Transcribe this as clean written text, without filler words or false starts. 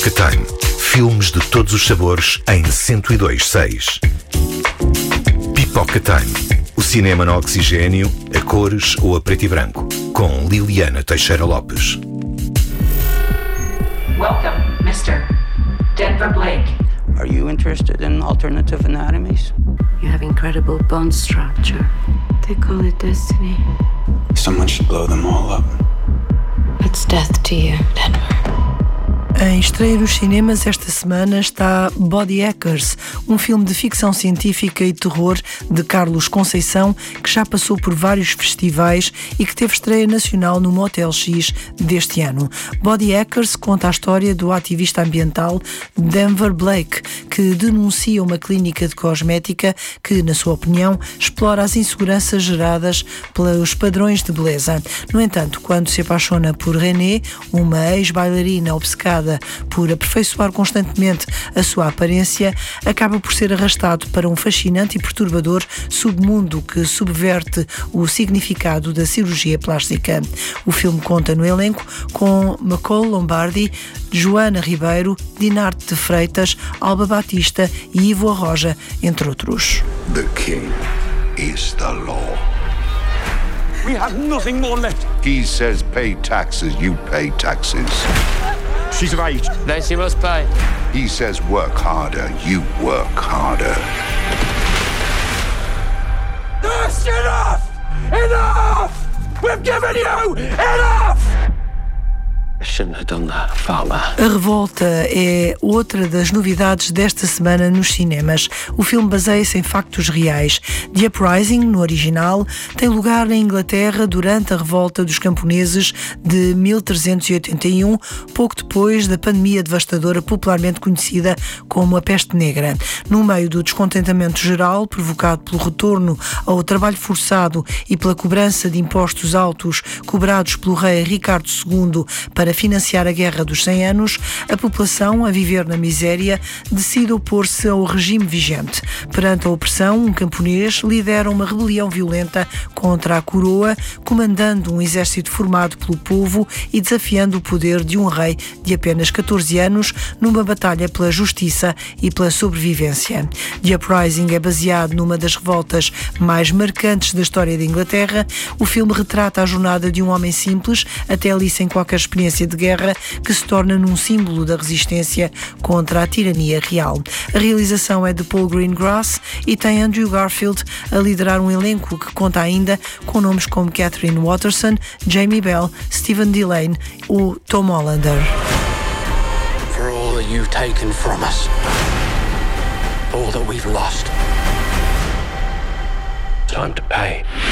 Pipoca Time. Filmes de todos os sabores em 102.6. Pipoca Time. O cinema no oxigênio, a cores ou a preto e branco. Com Liliana Teixeira Lopes. Welcome, Mr. Denver Blake. Are you interested in alternative anatomies? You have incredible bone structure. They call it destiny. Someone should blow them all up. It's death to you, Denver. Em estreia nos cinemas esta semana está Body Hackers, um filme de ficção científica e terror de Carlos Conceição, que já passou por vários festivais e que teve estreia nacional no Motel X deste ano. Body Hackers conta a história do ativista ambiental Denver Blake, que denuncia uma clínica de cosmética que, na sua opinião, explora as inseguranças geradas pelos padrões de beleza. No entanto, quando se apaixona por Renée, uma ex-bailarina obcecada por aperfeiçoar constantemente a sua aparência, acaba por ser arrastado para um fascinante e perturbador submundo que subverte o significado da cirurgia plástica. O filme conta no elenco com Nicole Lombardi, Joana Ribeiro, Dinarte de Freitas, Alba Batista e Ivo Arroja, entre outros. The king is the law. We have nothing more left. He says pay taxes, you pay taxes. She's of age. Then she must pay. He says work harder, you work harder. That's enough! Enough! We've given you enough! I shouldn't have done that, Father. A Revolta é outra das novidades desta semana nos cinemas. O filme baseia-se em factos reais. The Uprising, no original, tem lugar na Inglaterra durante a revolta dos camponeses de 1381, pouco depois da pandemia devastadora popularmente conhecida como a Peste Negra. No meio do descontentamento geral, provocado pelo retorno ao trabalho forçado e pela cobrança de impostos altos cobrados pelo rei Ricardo II para financiar a Guerra dos 100 Anos, a população, a viver na miséria, decide opor-se ao regime vigente. Perante a opressão, um camponês lidera uma rebelião violenta contra a coroa, comandando um exército formado pelo povo e desafiando o poder de um rei de apenas 14 anos numa batalha pela justiça e pela sobrevivência. The Uprising é baseado numa das revoltas mais marcantes da história da Inglaterra. O filme retrata a jornada de um homem simples, até ali sem qualquer experiência de guerra, que se torna num símbolo da resistência contra a tirania real. A realização é de Paul Greengrass e tem Andrew Garfield a liderar um elenco que conta ainda com nomes como Catherine Watterson, Jamie Bell, Stephen Dillane ou Tom Hollander. For all that you've taken from us, all that we've lost, time to pay.